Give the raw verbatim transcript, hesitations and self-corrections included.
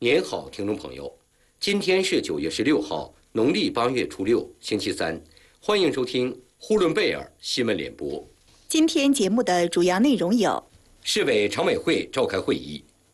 您好，听众朋友，今天是九月十六号，农历八月初六，星期三，欢迎收听呼伦贝尔新闻联播。 今天节目的主要内容有： 市委常委会召开会议，